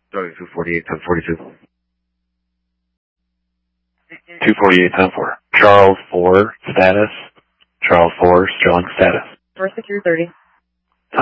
Starting 248, 1042. 248, 10-4. Charles 4, status. Charles 4, Sterling status. First secure 30.